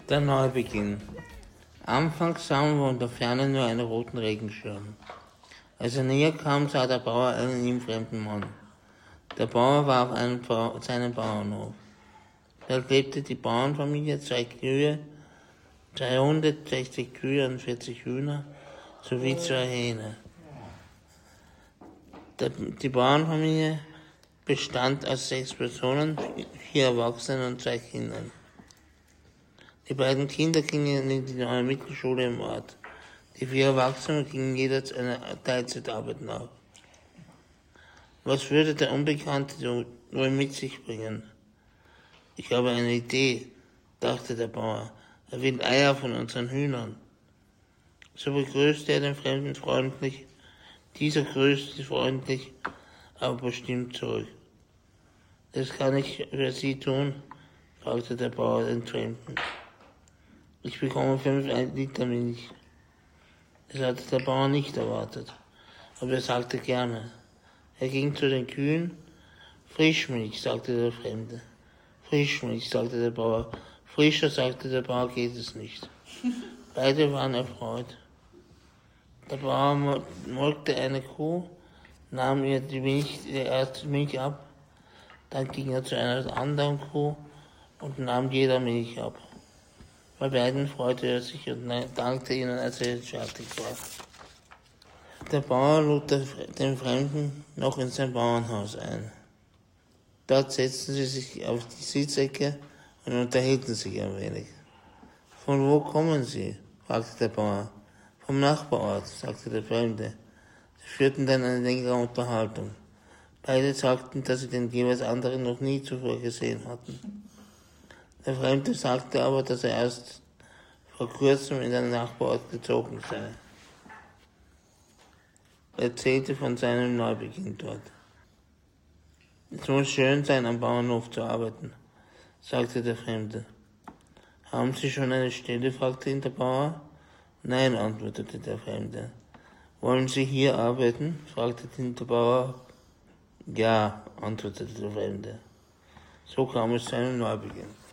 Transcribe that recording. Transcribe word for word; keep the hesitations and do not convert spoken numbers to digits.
Der Neubeginn. Anfangs sahen wir in der Ferne nur einen roten Regenschirm. Als er näher kam, sah der Bauer einen ihm fremden Mann. Der Bauer war auf einem Bau, seinem Bauernhof. Dort lebte die Bauernfamilie, zwei Kühe, dreihundertsechzig Kühe und vierzig Hühner sowie zwei Hähne. Der, die Bauernfamilie bestand aus sechs Personen, vier Erwachsenen und zwei Kindern. Die beiden Kinder gingen in die neue Mittelschule im Ort. Die vier Erwachsenen gingen jeder einer Teilzeitarbeit nach. Was würde der Unbekannte wohl mit sich bringen? Ich habe eine Idee, dachte der Bauer. Er will Eier von unseren Hühnern. So begrüßte er den Fremden freundlich. Dieser grüßte freundlich, aber bestimmt zurück. Das kann ich für Sie tun, fragte der Bauer den Fremden. Ich bekomme fünf Liter Milch. Das hatte der Bauer nicht erwartet, aber er sagte gerne. Er ging zu den Kühen. Frischmilch, sagte der Fremde. Frischmilch, sagte der Bauer. Frischer, sagte der Bauer, geht es nicht. Beide waren erfreut. Der Bauer molkte eine Kuh, nahm ihr die Milch, die erste Milch ab, dann ging er zu einer anderen Kuh und nahm jeder Milch ab. Bei beiden freute er sich und dankte ihnen, als er jetzt fertig war. Der Bauer lud den Fremden noch in sein Bauernhaus ein. Dort setzten sie sich auf die Sitzecke und unterhielten sich ein wenig. Von wo kommen Sie? Fragte der Bauer. Vom Nachbarort, sagte der Fremde. Sie führten dann eine längere Unterhaltung. Beide sagten, dass sie den jeweils anderen noch nie zuvor gesehen hatten. Der Fremde sagte aber, dass er erst vor kurzem in den Nachbarort gezogen sei. Er erzählte von seinem Neubeginn dort. Es muss schön sein, am Bauernhof zu arbeiten, sagte der Fremde. Haben Sie schon eine Stelle? Fragte ihn der Bauer. Nein, antwortete der Fremde. Wollen Sie hier arbeiten? Fragte ihn der Bauer. Ja, antwortete der Fremde. So kam es zu einem Neubeginn.